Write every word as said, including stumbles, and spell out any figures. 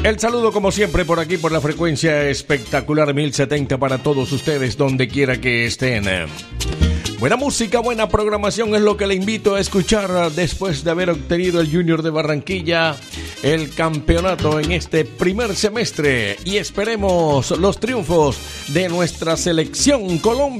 El saludo como siempre por aquí por la frecuencia espectacular mil setenta para todos ustedes donde quiera que estén. Buena música, buena programación es lo que le invito a escuchar después de haber obtenido el Junior de Barranquilla el campeonato en este primer semestre y esperemos los triunfos de nuestra selección Colombia.